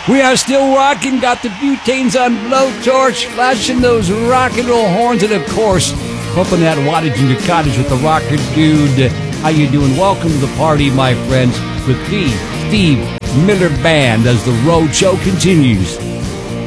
We are still rocking, got the butanes on blowtorch, flashing those rock and roll horns, and of course, pumping that wattage in your cottage with the rocker dude. How you doing? Welcome to the party, my friends, with the Steve Miller Band as the road show continues.